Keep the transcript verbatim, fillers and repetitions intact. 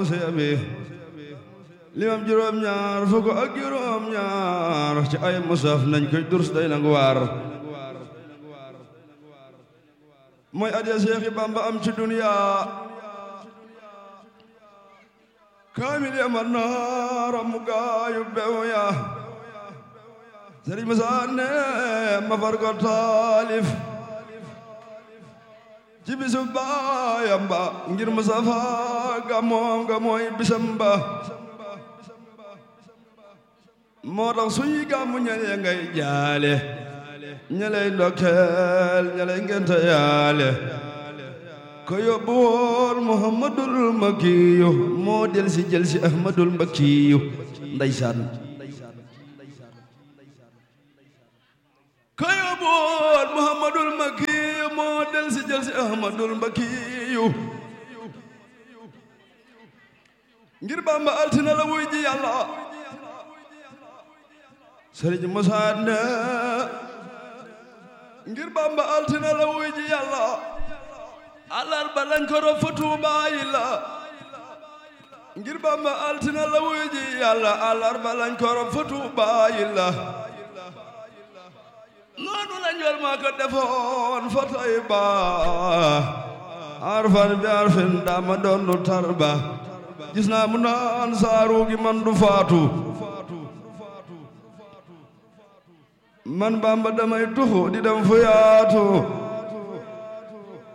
sebi limam juróom ñaar fukk ak juróom ñaar ci ay musaf nañ koy durs day nangu waar mooy adiya Seexi Bamba am ci duniya kaamil ya man naaram mu gaayu bew ya Sëriñ Musaa ne ma far ko taalif ci bisu baayam ba ngir Mustafa gamoom ga mooy bisam ba moo tax suñuy gàmmu ñalee ngay jaale ñaley ndokkeel ñaley ngente yaale ko yóbbu woon Muhammadul Makiyu moo del si jël si Ahmadul Makiyu ndeysaan ko yóbbu woon Muhammadul Makiyu moo del si jël si Ahmadul Makiyu ngir Bamba altina la wuy ji Yàlla Sëriñ Musaa ne ngir Bamba altina la wuy ji Yàlla alarba lañ ko rob fa Tuubaa yi la ngir Bamba altina la wuy ji Yàlla alarba lañ ko rob fa Tuubaa yi la noonu lañ wel maa ko defoon fa Tayba arfan bi arfin dama doon du tarba gis naa mu naan saaru gi man du faatu man Bamba damay tuxu di dem fu yaatu